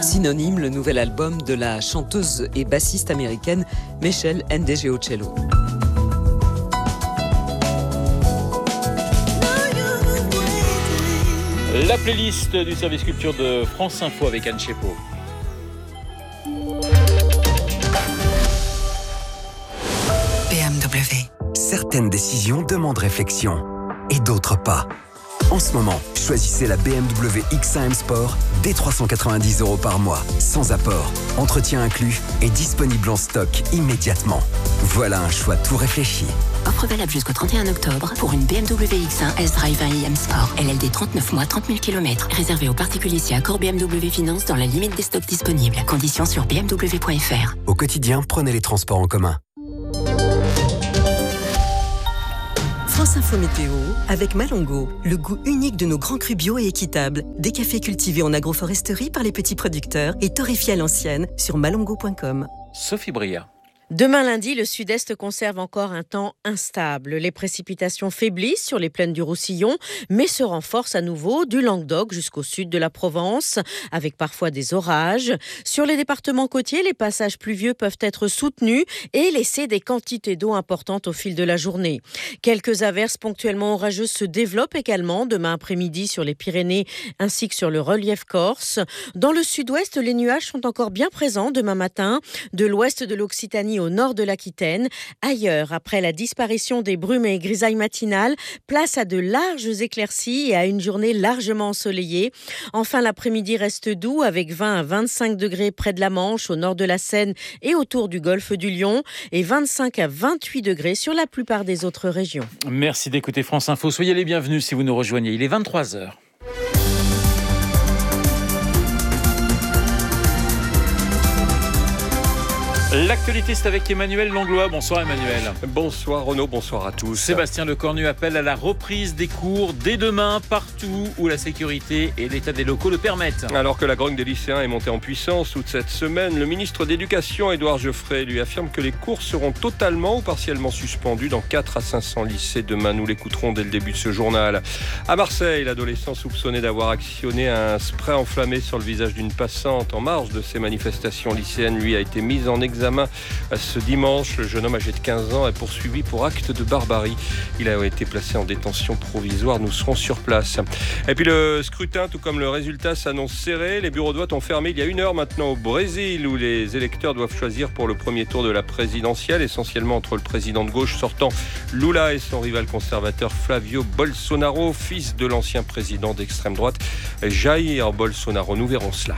Synonyme, le nouvel album de la chanteuse et bassiste américaine Meshell Ndegeocello. La playlist du service culture de France Info avec Anne Chepo. BMW. Certaines décisions demandent réflexion et d'autres pas. En ce moment, choisissez la BMW X1 M Sport dès 390 € par mois, sans apport, entretien inclus et disponible en stock immédiatement. Voilà un choix tout réfléchi. Offre valable jusqu'au 31 octobre pour une BMW X1 S-Drive 1 iM Sport. LLD 39 mois, 30 000 km. Réservé aux particuliers si accord BMW Finance dans la limite des stocks disponibles. Conditions sur bmw.fr. Au quotidien, prenez les transports en commun. France Info Météo avec Malongo, le goût unique de nos grands crus bio et équitables. Des cafés cultivés en agroforesterie par les petits producteurs et torréfiés à l'ancienne sur malongo.com. Sophie Bria. Demain lundi, le sud-est conserve encore un temps instable. Les précipitations faiblissent sur les plaines du Roussillon, mais se renforcent à nouveau du Languedoc jusqu'au sud de la Provence, avec parfois des orages. Sur les départements côtiers, les passages pluvieux peuvent être soutenus et laisser des quantités d'eau importantes au fil de la journée. Quelques averses ponctuellement orageuses se développent également demain après-midi sur les Pyrénées ainsi que sur le relief corse. Dans le sud-ouest, les nuages sont encore bien présents demain matin, de l'ouest de l'Occitanie au nord de l'Aquitaine. Ailleurs, après la disparition des brumes et grisailles matinales, place à de larges éclaircies et à une journée largement ensoleillée. Enfin, l'après-midi reste doux avec 20 à 25 degrés près de la Manche, au nord de la Seine et autour du golfe du Lion, et 25 à 28 degrés sur la plupart des autres régions. Merci d'écouter France Info. Soyez les bienvenus si vous nous rejoignez. Il est 23h. L'actualité, c'est avec Emmanuel Langlois. Bonsoir Emmanuel. Bonsoir Renaud, bonsoir à tous. Sébastien Lecornu appelle à la reprise des cours dès demain, partout où la sécurité et l'état des locaux le permettent. Alors que la grogne des lycéens est montée en puissance toute cette semaine, le ministre d'Éducation, Édouard Geoffrey, lui affirme que les cours seront totalement ou partiellement suspendus dans 4 à 500 lycées demain. Nous l'écouterons dès le début de ce journal. À Marseille, l'adolescent soupçonné d'avoir actionné un spray enflammé sur le visage d'une passante en marge de ces manifestations lycéennes, lui, a été mis en examen ce dimanche. Le jeune homme âgé de 15 ans est poursuivi pour acte de barbarie. Il a été placé en détention provisoire. Nous serons sur place. Et puis le scrutin, tout comme le résultat, s'annonce serré. Les bureaux de vote ont fermé il y a 1 heure maintenant au Brésil, où les électeurs doivent choisir pour le premier tour de la présidentielle, essentiellement entre le président de gauche sortant Lula et son rival conservateur Flavio Bolsonaro, fils de l'ancien président d'extrême droite Jair Bolsonaro. Nous verrons cela.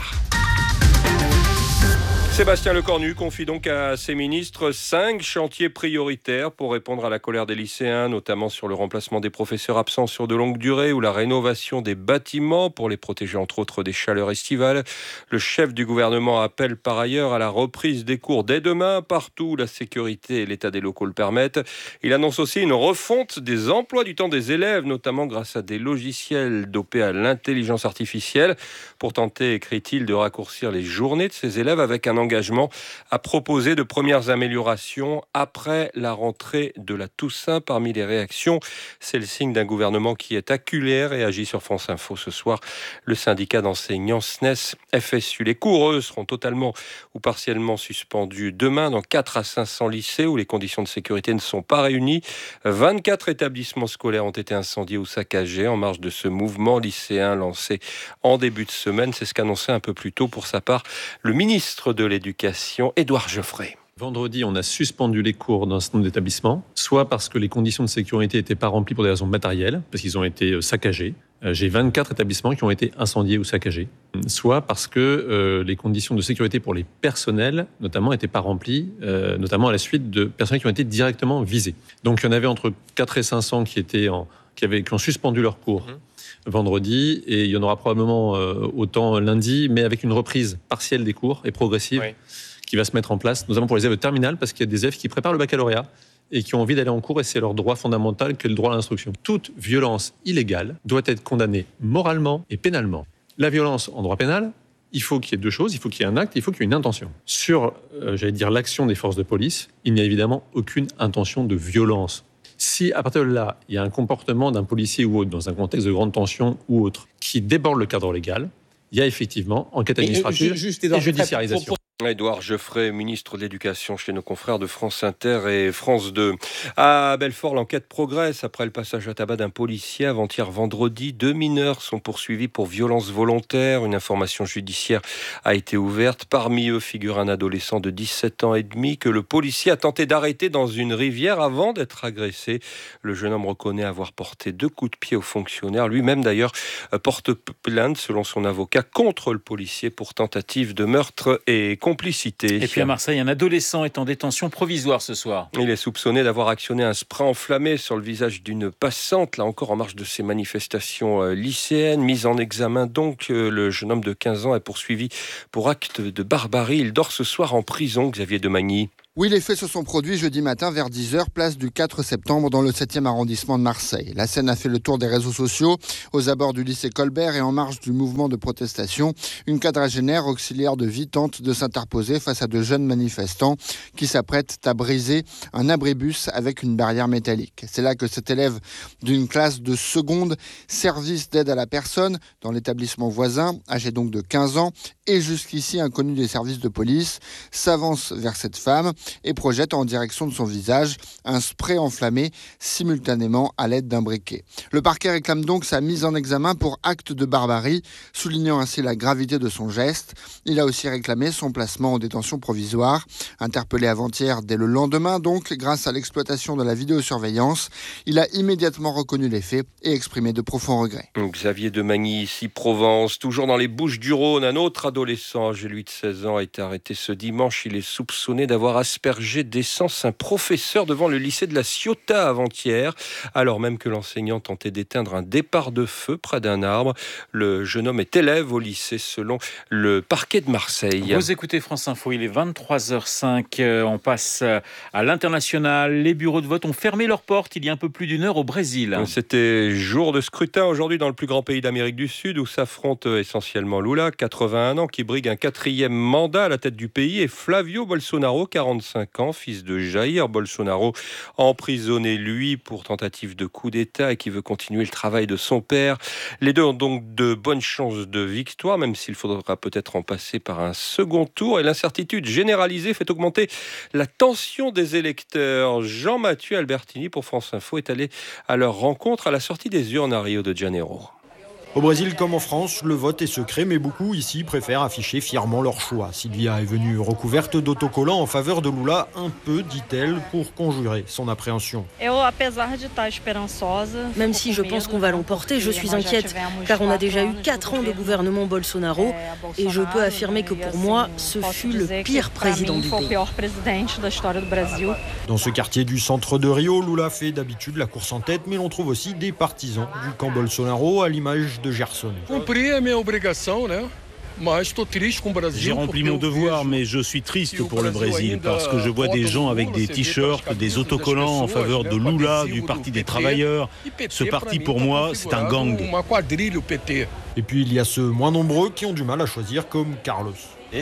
Sébastien Lecornu confie donc à ses ministres 5 chantiers prioritaires pour répondre à la colère des lycéens, notamment sur le remplacement des professeurs absents sur de longue durée ou la rénovation des bâtiments pour les protéger entre autres des chaleurs estivales. Le chef du gouvernement appelle par ailleurs à la reprise des cours dès demain, partout où la sécurité et l'état des locaux le permettent. Il annonce aussi une refonte des emplois du temps des élèves, notamment grâce à des logiciels dopés à l'intelligence artificielle, pour tenter, écrit-il, de raccourcir les journées de ces élèves avec un engagement à proposer de premières améliorations après la rentrée de la Toussaint. Parmi les réactions, c'est le signe d'un gouvernement qui est aculaire et agit sur France Info ce soir. Le syndicat d'enseignants SNES FSU. Les cours, eux, seront totalement ou partiellement suspendus demain dans 4 à 500 lycées où les conditions de sécurité ne sont pas réunies. 24 établissements scolaires ont été incendiés ou saccagés en marge de ce mouvement lycéen lancé en début de semaine. C'est ce qu'annonçait un peu plus tôt pour sa part le ministre de l'Éducation, Édouard Geoffrey. Vendredi, on a suspendu les cours dans un certain nombre d'établissements, soit parce que les conditions de sécurité n'étaient pas remplies pour des raisons matérielles, parce qu'ils ont été saccagés. J'ai 24 établissements qui ont été incendiés ou saccagés, soit parce que les conditions de sécurité pour les personnels, notamment, n'étaient pas remplies, notamment à la suite de personnels qui ont été directement visés. Donc, il y en avait entre 4 et 500 qui ont suspendu leurs cours vendredi, et il y en aura probablement autant lundi, mais avec une reprise partielle des cours et progressive qui va se mettre en place, notamment pour les élèves de terminale, parce qu'il y a des élèves qui préparent le baccalauréat et qui ont envie d'aller en cours, et c'est leur droit fondamental que le droit à l'instruction. Toute violence illégale doit être condamnée moralement et pénalement. La violence en droit pénal, il faut qu'il y ait 2 choses, il faut qu'il y ait un acte, il faut qu'il y ait une intention. Sur, l'action des forces de police, il n'y a évidemment aucune intention de violence. Si, à partir de là, il y a un comportement d'un policier ou autre, dans un contexte de grande tension ou autre, qui déborde le cadre légal, il y a effectivement enquête administrative et judiciarisation. Édouard Geoffrey, ministre de l'Éducation, chez nos confrères de France Inter et France 2. À Belfort, l'enquête progresse après le passage à tabac d'un policier avant-hier vendredi. 2 mineurs sont poursuivis pour violence volontaire. Une information judiciaire a été ouverte. Parmi eux figure un adolescent de 17 ans et demi que le policier a tenté d'arrêter dans une rivière avant d'être agressé. Le jeune homme reconnaît avoir porté 2 coups de pied au fonctionnaire. Lui-même d'ailleurs porte plainte, selon son avocat, contre le policier pour tentative de meurtre et complicité. Et puis à Marseille, un adolescent est en détention provisoire ce soir. Il est soupçonné d'avoir actionné un spray enflammé sur le visage d'une passante, là encore en marge de ces manifestations lycéennes. Mis en examen donc, le jeune homme de 15 ans est poursuivi pour acte de barbarie. Il dort ce soir en prison, Xavier Demagny. Oui, les faits se sont produits jeudi matin vers 10h, place du 4 septembre dans le 7e arrondissement de Marseille. La scène a fait le tour des réseaux sociaux, aux abords du lycée Colbert et en marge du mouvement de protestation. Une quadragénaire auxiliaire de vie tente de s'interposer face à de jeunes manifestants qui s'apprêtent à briser un abribus avec une barrière métallique. C'est là que cet élève d'une classe de seconde, service d'aide à la personne, dans l'établissement voisin, âgé donc de 15 ans, et jusqu'ici inconnu des services de police, s'avance vers cette femme et projette en direction de son visage un spray enflammé simultanément à l'aide d'un briquet. Le parquet réclame donc sa mise en examen pour acte de barbarie, soulignant ainsi la gravité de son geste. Il a aussi réclamé son placement en détention provisoire. Interpellé avant-hier dès le lendemain donc, grâce à l'exploitation de la vidéosurveillance, il a immédiatement reconnu les faits et exprimé de profonds regrets. Xavier Demagny, ici Provence, toujours dans les Bouches-du-Rhône, un autre adolescent âgé lui de 16 ans a été arrêté ce dimanche. Il est soupçonné d'avoir aspergé d'essence un professeur devant le lycée de la Ciotat avant-hier, alors même que l'enseignant tentait d'éteindre un départ de feu près d'un arbre. Le jeune homme est élève au lycée selon le parquet de Marseille. Vous écoutez France Info, il est 23h05, on passe à l'international. Les bureaux de vote ont fermé leurs portes il y a un peu plus d'une heure au Brésil. C'était jour de scrutin aujourd'hui dans le plus grand pays d'Amérique du Sud où s'affrontent essentiellement Lula, 81 ans, qui brigue un 4e mandat à la tête du pays, et Flavio Bolsonaro, 45 ans, fils de Jair Bolsonaro, emprisonné lui pour tentative de coup d'État et qui veut continuer le travail de son père. Les deux ont donc de bonnes chances de victoire, même s'il faudra peut-être en passer par un second tour, et l'incertitude généralisée fait augmenter la tension des électeurs. Jean-Mathieu Albertini pour France Info est allé à leur rencontre à la sortie des urnes à Rio de Janeiro. Au Brésil comme en France, le vote est secret, mais beaucoup ici préfèrent afficher fièrement leur choix. Sylvia est venue recouverte d'autocollants en faveur de Lula, un peu, dit-elle, pour conjurer son appréhension. Même si je pense qu'on va l'emporter, je suis inquiète, car on a déjà eu 4 ans de gouvernement Bolsonaro, et je peux affirmer que pour moi, ce fut le pire président du pays. Dans ce quartier du centre de Rio, Lula fait d'habitude la course en tête, mais l'on trouve aussi des partisans du camp Bolsonaro, à l'image de Gerson. J'ai rempli mon devoir, mais je suis triste pour le Brésil parce que je vois des gens avec des t-shirts, des autocollants en faveur de Lula, du Parti des travailleurs. Ce parti, pour moi, c'est un gang. Et puis il y a ceux moins nombreux qui ont du mal à choisir, comme Carlos.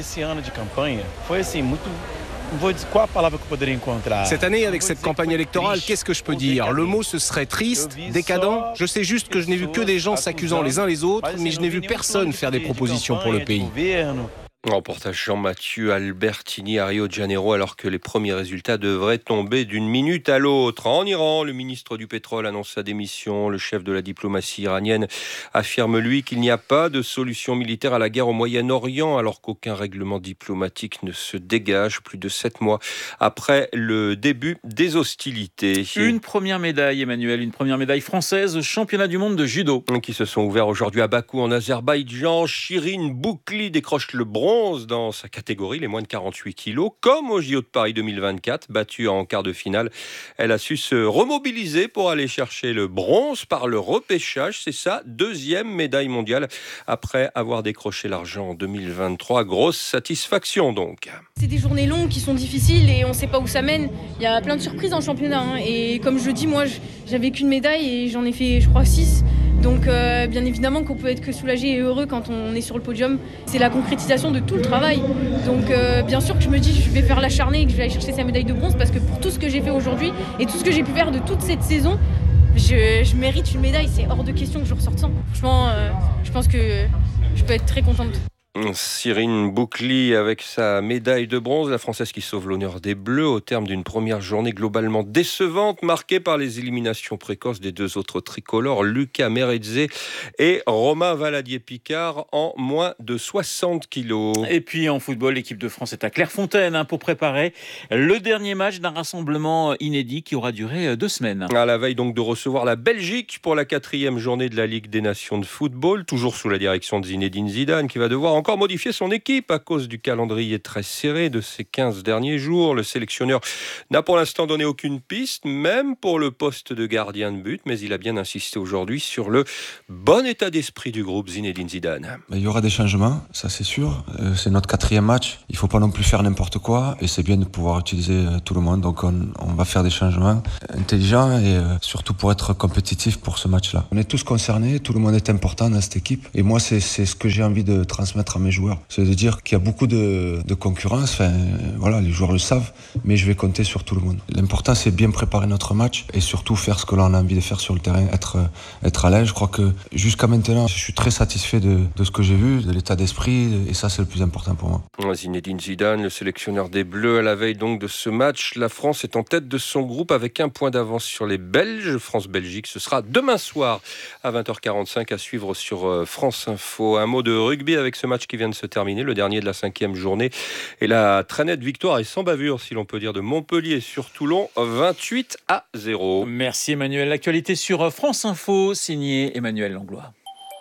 Cette année, avec cette campagne électorale, qu'est-ce que je peux dire ? Le mot, ce serait triste, décadent. Je sais juste que je n'ai vu que des gens s'accusant les uns les autres, mais je n'ai vu personne faire des propositions pour le pays. Reportage Jean-Mathieu Albertini à Rio de Janeiro, alors que les premiers résultats devraient tomber d'une minute à l'autre. En Iran, le ministre du pétrole annonce sa démission. Le chef de la diplomatie iranienne affirme, lui, qu'il n'y a pas de solution militaire à la guerre au Moyen-Orient, alors qu'aucun règlement diplomatique ne se dégage plus de 7 mois après le début des hostilités. Une première médaille, Emmanuel, une première médaille française au championnat du monde de judo. Qui se sont ouverts aujourd'hui à Bakou, en Azerbaïdjan. Shirin Boukli décroche le bronze dans sa catégorie, les moins de 48 kilos, comme au JO de Paris 2024, battue en quart de finale. Elle a su se remobiliser pour aller chercher le bronze par le repêchage. C'est sa 2e médaille mondiale après avoir décroché l'argent en 2023. Grosse satisfaction donc. C'est des journées longues qui sont difficiles et on ne sait pas où ça mène. Il y a plein de surprises en championnat. Et comme je le dis, moi, j'avais qu'une médaille et j'en ai fait, je crois, 6. Donc bien évidemment qu'on peut être que soulagé et heureux quand on est sur le podium. C'est la concrétisation de tout le travail. Donc bien sûr que je me dis je vais faire l'acharné et que je vais aller chercher sa médaille de bronze, parce que pour tout ce que j'ai fait aujourd'hui et tout ce que j'ai pu faire de toute cette saison, je mérite une médaille. C'est hors de question que je ressorte sans. Franchement, je pense que je peux être très contente. Cyrine Boucli avec sa médaille de bronze, la Française qui sauve l'honneur des Bleus au terme d'une première journée globalement décevante, marquée par les éliminations précoces des deux autres tricolores, Lucas Meredze et Romain Valadier-Picard, en moins de 60 kilos. Et puis en football, l'équipe de France est à Clairefontaine pour préparer le dernier match d'un rassemblement inédit qui aura duré 2 semaines. À la veille donc de recevoir la Belgique pour la 4e journée de la Ligue des Nations de football, toujours sous la direction de Zinedine Zidane, qui va devoir encore modifier son équipe à cause du calendrier très serré de ces 15 derniers jours. Le sélectionneur n'a pour l'instant donné aucune piste, même pour le poste de gardien de but, mais il a bien insisté aujourd'hui sur le bon état d'esprit du groupe Zinedine Zidane. Il y aura des changements, ça c'est sûr. C'est notre 4e match. Il ne faut pas non plus faire n'importe quoi et c'est bien de pouvoir utiliser tout le monde. Donc on va faire des changements intelligents et surtout pour être compétitif pour ce match-là. On est tous concernés, tout le monde est important dans cette équipe et moi c'est ce que j'ai envie de transmettre à mes joueurs. C'est de dire qu'il y a beaucoup de concurrence, enfin, voilà, les joueurs le savent, mais je vais compter sur tout le monde. L'important c'est bien préparer notre match et surtout faire ce que l'on a envie de faire sur le terrain, être à l'aise. Je crois que jusqu'à maintenant, je suis très satisfait de ce que j'ai vu, de l'état d'esprit et ça c'est le plus important pour moi. Zinedine Zidane, le sélectionneur des Bleus, à la veille donc de ce match, la France est en tête de son groupe avec 1 point d'avance sur les Belges. France-Belgique, ce sera demain soir à 20h45 à suivre sur France Info. Un mot de rugby avec ce match qui vient de se terminer, le dernier de la 5e journée. Et la très nette victoire et sans bavure, si l'on peut dire, de Montpellier sur Toulon, 28-0. Merci Emmanuel. L'actualité sur France Info, signé Emmanuel Langlois.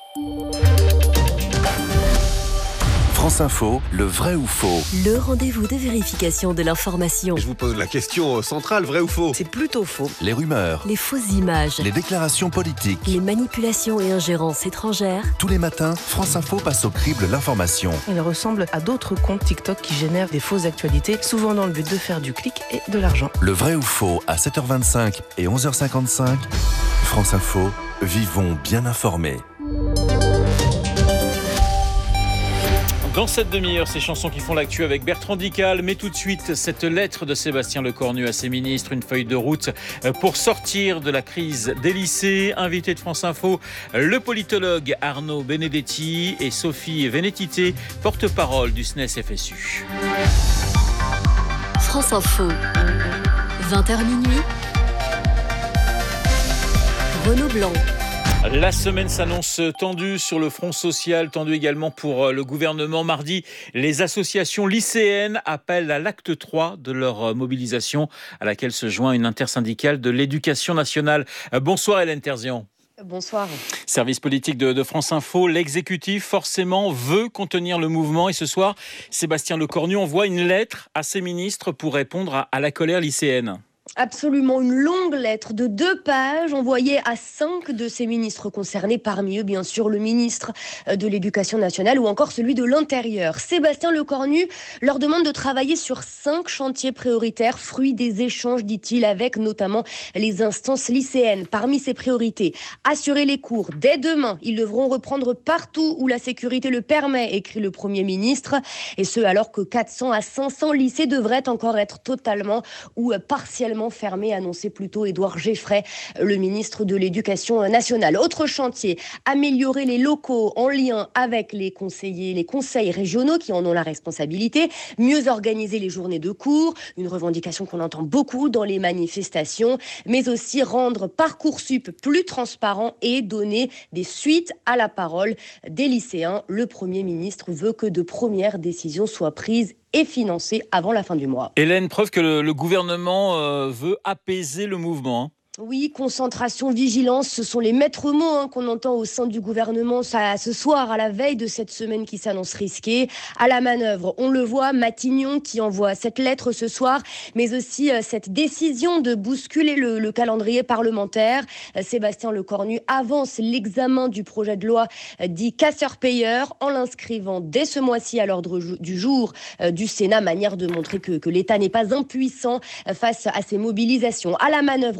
France Info, le vrai ou faux? Le rendez-vous de vérification de l'information. Je vous pose la question centrale, vrai ou faux? C'est plutôt faux. Les rumeurs, les fausses images, les déclarations politiques, les manipulations et ingérences étrangères. Tous les matins, France Info passe au crible l'information. Elle ressemble à d'autres comptes TikTok qui génèrent des fausses actualités, souvent dans le but de faire du clic et de l'argent. Le vrai ou faux à 7h25 et 11h55. France Info, vivons bien informés. Dans cette demi-heure, ces chansons qui font l'actu avec Bertrand Dical. Mais tout de suite, cette lettre de Sébastien Lecornu à ses ministres, une feuille de route pour sortir de la crise des lycées. Invité de France Info, le politologue Arnaud Benedetti et Sophie Vénétité, porte-parole du SNES-FSU. France Info, 20h minuit. Renaud Blanc. La semaine s'annonce tendue sur le front social, tendue également pour le gouvernement. Mardi, les associations lycéennes appellent à l'acte 3 de leur mobilisation, à laquelle se joint une intersyndicale de l'éducation nationale. Bonsoir Hélène Terzian. Bonsoir. Service politique de France Info, l'exécutif forcément veut contenir le mouvement et ce soir, Sébastien Lecornu envoie une lettre à ses ministres pour répondre à la colère lycéenne. Absolument, une longue lettre de 2 pages envoyée à 5 de ces ministres concernés, parmi eux bien sûr le ministre de l'Éducation nationale ou encore celui de l'Intérieur. Sébastien Lecornu leur demande de travailler sur 5 chantiers prioritaires, fruits des échanges, dit-il, avec notamment les instances lycéennes. Parmi ces priorités, assurer les cours dès demain. Ils devront reprendre partout où la sécurité le permet, écrit le Premier ministre, et ce alors que 400 à 500 lycées devraient encore être totalement ou partiellement fermé, annonçait plutôt Édouard Geffray, le ministre de l'Éducation nationale. Autre chantier, améliorer les locaux en lien avec les conseils régionaux qui en ont la responsabilité, mieux organiser les journées de cours, une revendication qu'on entend beaucoup dans les manifestations, mais aussi rendre Parcoursup plus transparent et donner des suites à la parole des lycéens. Le Premier ministre veut que de premières décisions soient prises et financé avant la fin du mois. Hélène, preuve que le gouvernement veut apaiser le mouvement. Oui, concentration, vigilance, ce sont les maîtres mots qu'on entend au sein du gouvernement ce soir, à la veille de cette semaine qui s'annonce risquée. À la manœuvre, on le voit, Matignon qui envoie cette lettre ce soir, mais aussi cette décision de bousculer le calendrier parlementaire. Sébastien Lecornu avance l'examen du projet de loi dit casseur-payeur en l'inscrivant dès ce mois-ci à l'ordre du jour du Sénat, manière de montrer que l'État n'est pas impuissant face à ces mobilisations. À la manœuvre aussi,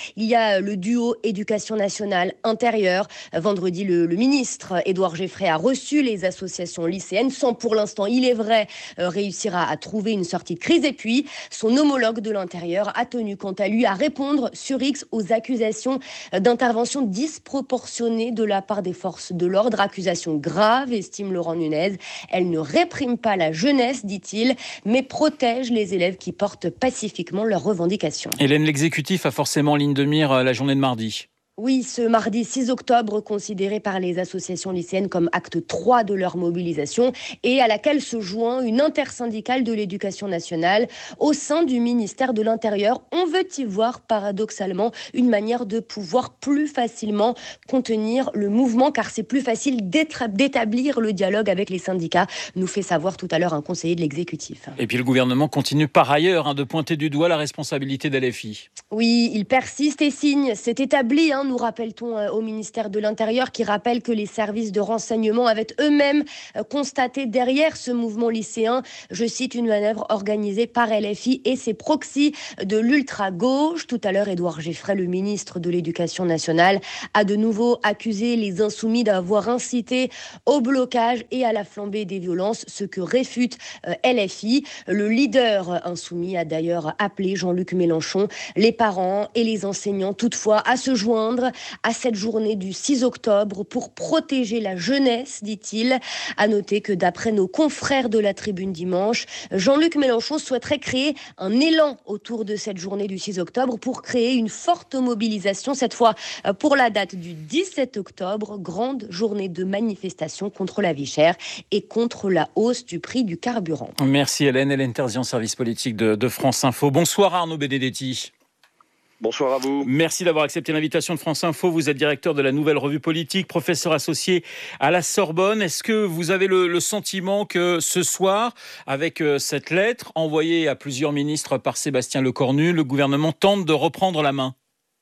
Il y a le duo éducation nationale intérieure. Vendredi, le ministre Édouard Geffray a reçu les associations lycéennes sans pour l'instant, il est vrai, réussir à trouver une sortie de crise. Et puis, son homologue de l'intérieur a tenu quant à lui à répondre sur X aux accusations d'intervention disproportionnée de la part des forces de l'ordre. Accusation grave, estime Laurent Nunez. Elle ne réprime pas la jeunesse, dit-il, mais protège les élèves qui portent pacifiquement leurs revendications. Hélène, l'exécutif a forcément en ligne de mire la journée de mardi. Oui, ce mardi 6 octobre, considéré par les associations lycéennes comme acte 3 de leur mobilisation et à laquelle se joint une intersyndicale de l'éducation nationale au sein du ministère de l'Intérieur. On veut y voir paradoxalement une manière de pouvoir plus facilement contenir le mouvement car c'est plus facile d'établir le dialogue avec les syndicats, nous fait savoir tout à l'heure un conseiller de l'exécutif. Et puis le gouvernement continue par ailleurs de pointer du doigt la responsabilité d'LFI. Oui, il persiste et signe, c'est établi, nous rappelle-t-on au ministère de l'Intérieur qui rappelle que les services de renseignement avaient eux-mêmes constaté derrière ce mouvement lycéen, je cite, une manœuvre organisée par LFI et ses proxys de l'ultra-gauche. Tout à l'heure, Édouard Geffray, le ministre de l'Éducation nationale, a de nouveau accusé les insoumis d'avoir incité au blocage et à la flambée des violences, ce que réfute LFI. Le leader insoumis a d'ailleurs appelé Jean-Luc Mélenchon, les parents et les enseignants toutefois à se joindre à cette journée du 6 octobre pour protéger la jeunesse, dit-il. À noter que d'après nos confrères de la Tribune dimanche, Jean-Luc Mélenchon souhaiterait créer un élan autour de cette journée du 6 octobre pour créer une forte mobilisation, cette fois pour la date du 17 octobre, grande journée de manifestation contre la vie chère et contre la hausse du prix du carburant. Merci Hélène. Hélène Terzian, service politique de France Info. Bonsoir Arnaud Benedetti. Bonsoir à vous. Merci d'avoir accepté l'invitation de France Info. Vous êtes directeur de la Nouvelle Revue Politique, professeur associé à la Sorbonne. Est-ce que vous avez le sentiment que ce soir, avec cette lettre envoyée à plusieurs ministres par Sébastien Lecornu, le gouvernement tente de reprendre la main ?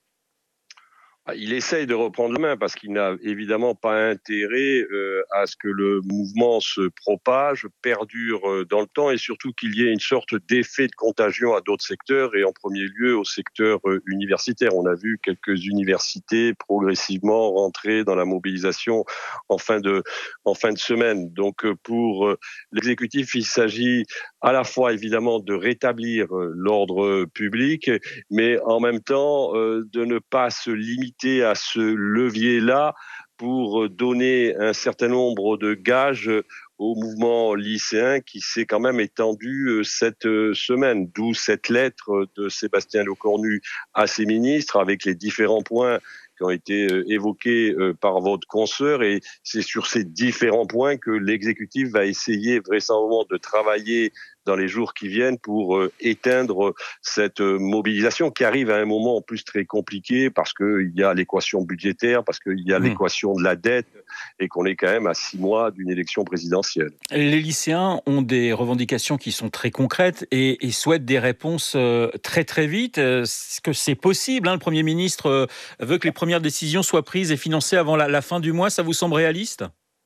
Il essaye de reprendre la main parce qu'il n'a évidemment pas intérêt à ce que le mouvement se propage, perdure dans le temps et surtout qu'il y ait une sorte d'effet de contagion à d'autres secteurs et en premier lieu au secteur universitaire. On a vu quelques universités progressivement rentrer dans la mobilisation en fin de semaine. Donc pour l'exécutif, il s'agit à la fois évidemment de rétablir l'ordre public, mais en même temps de ne pas se limiter à ce levier-là pour donner un certain nombre de gages au mouvement lycéen qui s'est quand même étendu cette semaine, d'où cette lettre de Sébastien Lecornu à ses ministres avec les différents points qui ont été évoqués par votre consoeur et c'est sur ces différents points que l'exécutif va essayer vraisemblablement de travailler dans les jours qui viennent pour éteindre cette mobilisation qui arrive à un moment en plus très compliqué parce qu'il y a l'équation budgétaire, parce qu'il y a l'équation de la dette et qu'on est quand même à 6 mois d'une élection présidentielle. Les lycéens ont des revendications qui sont très concrètes et souhaitent des réponses très très vite. Est-ce que c'est possible ? Le Premier ministre veut que les premières décisions soient prises et financées avant la fin du mois. Ça vous semble réaliste ?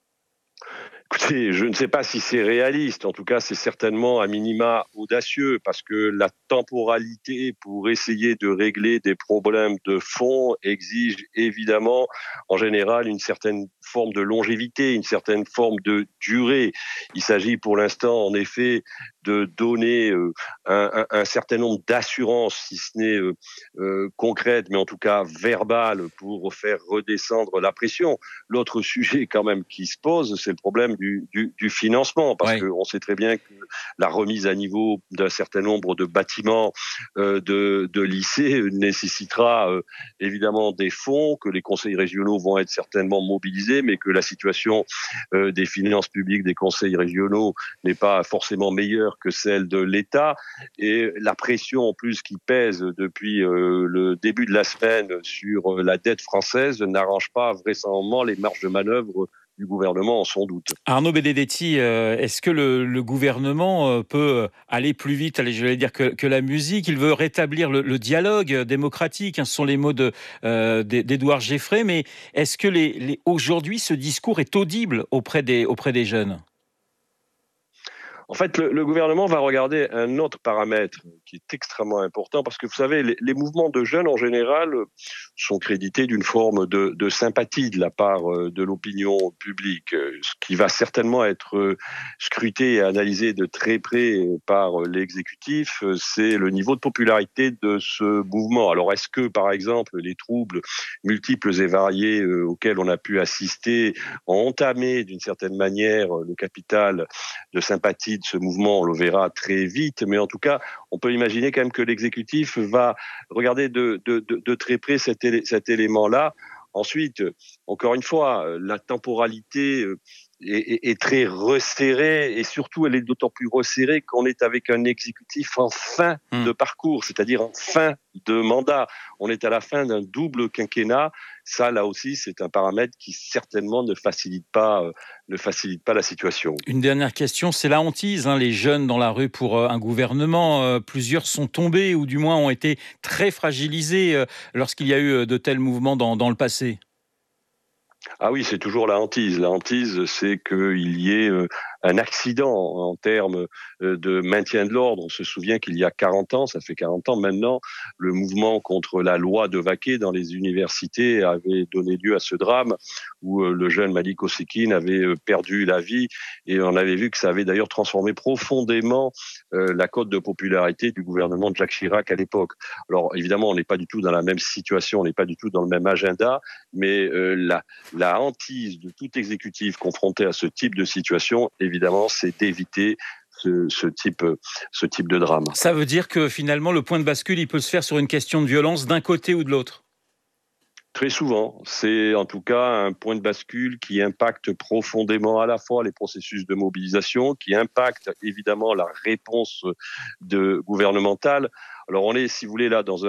Écoutez, je ne sais pas si c'est réaliste. En tout cas, c'est certainement à minima audacieux parce que la temporalité pour essayer de régler des problèmes de fond exige évidemment, en général, une certaine forme de longévité, une certaine forme de durée. Il s'agit pour l'instant, en effet, de donner un certain nombre d'assurances, si ce n'est concrètes, mais en tout cas verbales, pour faire redescendre la pression. L'autre sujet quand même qui se pose, c'est le problème du financement, parce qu'on sait très bien que la remise à niveau d'un certain nombre de bâtiments de lycées nécessitera évidemment des fonds, que les conseils régionaux vont être certainement mobilisés, mais que la situation des finances publiques des conseils régionaux n'est pas forcément meilleure que celle de l'État et la pression en plus qui pèse depuis le début de la semaine sur la dette française n'arrange pas vraisemblablement les marges de manœuvre du gouvernement en son doute. Arnaud Benedetti, est-ce que le gouvernement peut aller plus vite, j'allais dire que la musique? Il veut rétablir le dialogue démocratique, ce sont les mots d'Édouard Geffray, mais est-ce que aujourd'hui ce discours est audible auprès des jeunes? En fait, le gouvernement va regarder un autre paramètre qui est extrêmement important parce que vous savez, les mouvements de jeunes en général sont crédités d'une forme de sympathie de la part de l'opinion publique, ce qui va certainement être scruté et analysé de très près par l'exécutif, c'est le niveau de popularité de ce mouvement. Alors, est-ce que, par exemple, les troubles multiples et variés auxquels on a pu assister ont entamé d'une certaine manière le capital de sympathie de ce mouvement? On le verra très vite, mais en tout cas, on peut imaginer quand même que l'exécutif va regarder de très près cet élément-là. Ensuite, encore une fois, la temporalité est très resserrée et surtout elle est d'autant plus resserrée qu'on est avec un exécutif en fin de parcours, c'est-à-dire en fin de mandat. On est à la fin d'un double quinquennat. Ça, là aussi, c'est un paramètre qui certainement ne facilite pas la situation. Une dernière question, c'est la hantise, les jeunes dans la rue pour un gouvernement. Plusieurs sont tombés ou du moins ont été très fragilisés lorsqu'il y a eu de tels mouvements dans le passé. Ah oui, c'est toujours la hantise. La hantise, c'est qu'il y ait un accident en termes de maintien de l'ordre. On se souvient qu'il y a 40 ans, ça fait 40 ans maintenant, le mouvement contre la loi de Vaquet dans les universités avait donné lieu à ce drame où le jeune Malik Osekine avait perdu la vie et on avait vu que ça avait d'ailleurs transformé profondément la cote de popularité du gouvernement de Jacques Chirac à l'époque. Alors évidemment, on n'est pas du tout dans la même situation, on n'est pas du tout dans le même agenda, mais la hantise de tout exécutif confronté à ce type de situation, évidemment, c'est d'éviter ce type de drame. Ça veut dire que finalement, le point de bascule, il peut se faire sur une question de violence d'un côté ou de l'autre? Très souvent, c'est en tout cas un point de bascule qui impacte profondément à la fois les processus de mobilisation, qui impacte évidemment la réponse gouvernementale. Alors on est, si vous voulez, là dans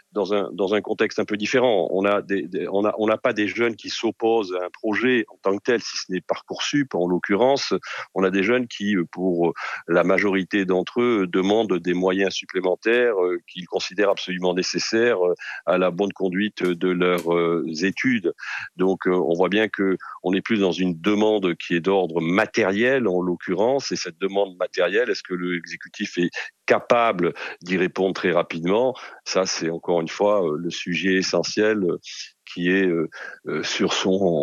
un contexte un peu différent. On n'a pas des jeunes qui s'opposent à un projet en tant que tel, si ce n'est Parcoursup en l'occurrence. On a des jeunes qui, pour la majorité d'entre eux, demandent des moyens supplémentaires qu'ils considèrent absolument nécessaires à la bonne conduite de leurs études. Donc on voit bien que on est plus dans une demande qui est d'ordre matériel en l'occurrence. Et cette demande matérielle, est-ce que l'exécutif est capable d'y répondre très rapidement? Ça, c'est encore une fois le sujet essentiel qui est sur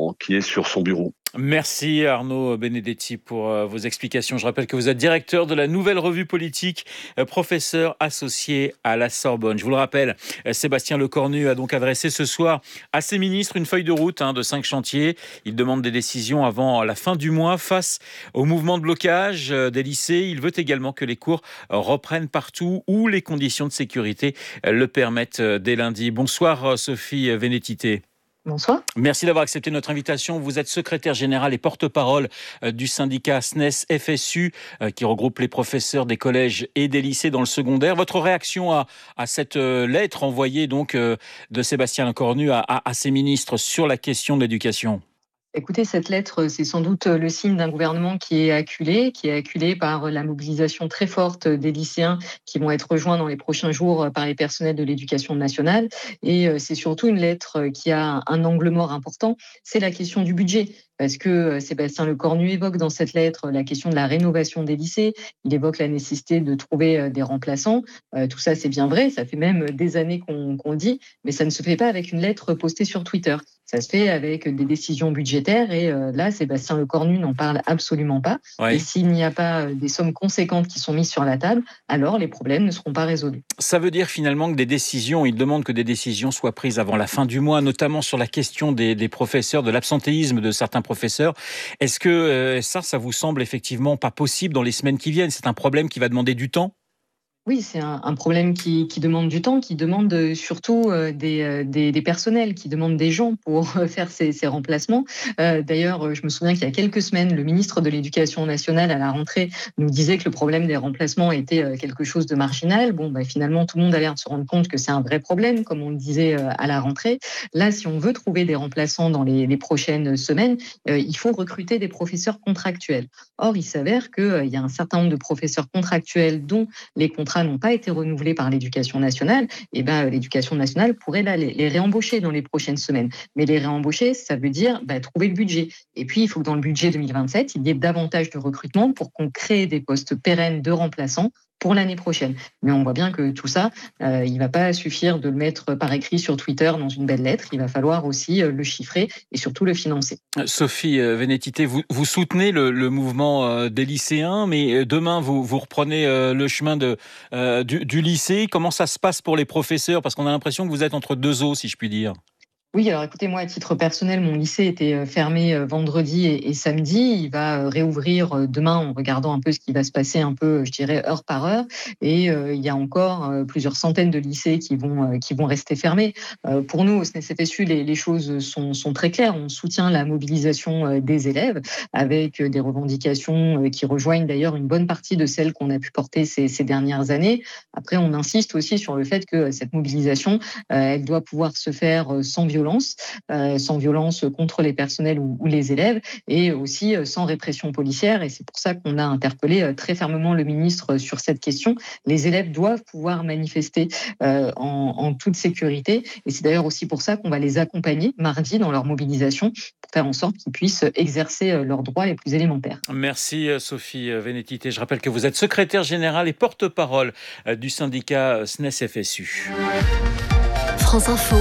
son bureau. Merci Arnaud Benedetti pour vos explications. Je rappelle que vous êtes directeur de la Nouvelle Revue Politique, professeur associé à la Sorbonne. Je vous le rappelle, Sébastien Lecornu a donc adressé ce soir à ses ministres une feuille de route de 5 chantiers. Il demande des décisions avant la fin du mois face au mouvement de blocage des lycées. Il veut également que les cours reprennent partout où les conditions de sécurité le permettent dès lundi. Bonsoir Sophie Vénétité. Bonsoir. Merci d'avoir accepté notre invitation. Vous êtes secrétaire générale et porte-parole du syndicat SNES-FSU qui regroupe les professeurs des collèges et des lycées dans le secondaire. Votre réaction à cette lettre envoyée donc de Sébastien Lecornu à ses ministres sur la question de l'éducation? Écoutez, cette lettre, c'est sans doute le signe d'un gouvernement qui est acculé par la mobilisation très forte des lycéens qui vont être rejoints dans les prochains jours par les personnels de l'éducation nationale. Et c'est surtout une lettre qui a un angle mort important, c'est la question du budget. Parce que Sébastien Lecornu évoque dans cette lettre la question de la rénovation des lycées, il évoque la nécessité de trouver des remplaçants. Tout ça, c'est bien vrai, ça fait même des années qu'on le dit, mais ça ne se fait pas avec une lettre postée sur Twitter. Ça se fait avec des décisions budgétaires et là, Sébastien Lecornu n'en parle absolument pas. Oui. Et s'il n'y a pas des sommes conséquentes qui sont mises sur la table, alors les problèmes ne seront pas résolus. Ça veut dire finalement que il demande que des décisions soient prises avant la fin du mois, notamment sur la question des professeurs, de l'absentéisme de certains professeurs. Est-ce que ça vous semble effectivement pas possible dans les semaines qui viennent? C'est un problème qui va demander du temps? Oui, c'est un problème qui demande du temps, qui demande surtout des personnels, qui demande des gens pour faire ces remplacements. D'ailleurs, je me souviens qu'il y a quelques semaines, le ministre de l'Éducation nationale, à la rentrée, nous disait que le problème des remplacements était quelque chose de marginal. Finalement, tout le monde a l'air de se rendre compte que c'est un vrai problème, comme on le disait à la rentrée. Là, si on veut trouver des remplaçants dans les prochaines semaines, il faut recruter des professeurs contractuels. Or, il s'avère qu'il y a un certain nombre de professeurs contractuels dont les contrats contrats n'ont pas été renouvelés par l'Éducation nationale, l'Éducation nationale pourrait les réembaucher dans les prochaines semaines. Mais les réembaucher, ça veut dire trouver le budget. Et puis, il faut que dans le budget 2027, il y ait davantage de recrutement pour qu'on crée des postes pérennes de remplaçants pour l'année prochaine. Mais on voit bien que tout ça, il ne va pas suffire de le mettre par écrit sur Twitter dans une belle lettre. Il va falloir aussi le chiffrer et surtout le financer. Sophie Vénétité, vous soutenez le mouvement des lycéens, mais demain, vous reprenez le chemin du lycée. Comment ça se passe pour les professeurs ? Parce qu'on a l'impression que vous êtes entre deux eaux, si je puis dire. Oui, alors écoutez, moi, à titre personnel, mon lycée était fermé vendredi et samedi. Il va réouvrir demain en regardant un peu ce qui va se passer un peu, je dirais, heure par heure. Et il y a encore plusieurs centaines de lycées qui vont rester fermés. Pour nous, au SNES-FSU, les choses sont très claires. On soutient la mobilisation des élèves avec des revendications qui rejoignent d'ailleurs une bonne partie de celles qu'on a pu porter ces dernières années. Après, on insiste aussi sur le fait que cette mobilisation, elle doit pouvoir se faire sans violence contre les personnels ou les élèves, et aussi sans répression policière. Et c'est pour ça qu'on a interpellé très fermement le ministre sur cette question. Les élèves doivent pouvoir manifester en toute sécurité, et c'est d'ailleurs aussi pour ça qu'on va les accompagner mardi dans leur mobilisation pour faire en sorte qu'ils puissent exercer leurs droits les plus élémentaires. Merci Sophie Vénétité. Je rappelle que vous êtes secrétaire générale et porte-parole du syndicat SNES-FSU. France Info,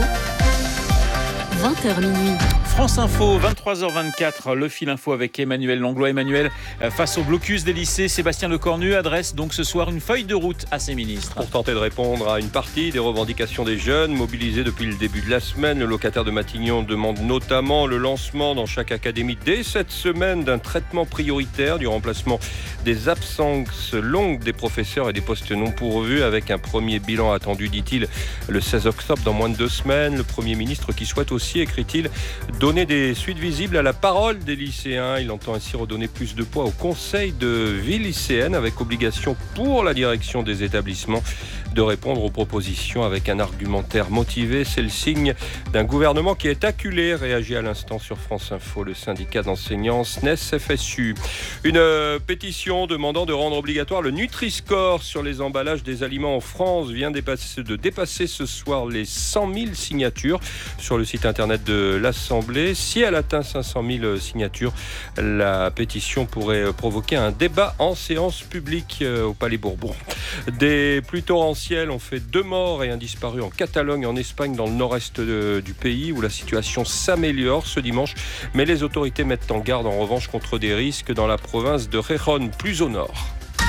20h minuit. France Info, 23h24, le fil info avec Emmanuel Langlois. Emmanuel, face au blocus des lycées, Sébastien Lecornu adresse donc ce soir une feuille de route à ses ministres. Pour tenter de répondre à une partie des revendications des jeunes mobilisés depuis le début de la semaine, le locataire de Matignon demande notamment le lancement dans chaque académie dès cette semaine d'un traitement prioritaire du remplacement des absences longues des professeurs et des postes non pourvus, avec un premier bilan attendu, dit-il, le 16 octobre, dans moins de 2 semaines. Le Premier ministre qui souhaite aussi, écrit-il, donner des suites visibles à la parole des lycéens. Il entend ainsi redonner plus de poids au conseil de vie lycéenne, avec obligation pour la direction des établissements de répondre aux propositions avec un argumentaire motivé. C'est le signe d'un gouvernement qui est acculé, réagit à l'instant sur France Info le syndicat d'enseignants SNES-FSU. Une pétition demandant de rendre obligatoire le Nutri-Score sur les emballages des aliments en France vient de dépasser ce soir les 100 000 signatures sur le site internet de l'Assemblée. Si elle atteint 500 000 signatures, la pétition pourrait provoquer un débat en séance publique au Palais Bourbon. Des pluies torrentielles ont fait 2 morts et un disparu en Catalogne, en Espagne, dans le nord-est du pays, où la situation s'améliore ce dimanche. Mais les autorités mettent en garde en revanche contre des risques dans la province de Gijón, plus au nord.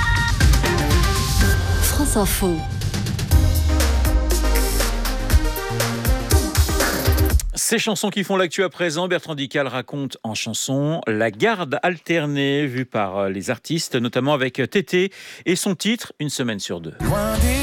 France Info. Ces chansons qui font l'actu à présent, Bertrand Dical raconte en chanson la garde alternée vue par les artistes, notamment avec Tété et son titre Une semaine sur 2.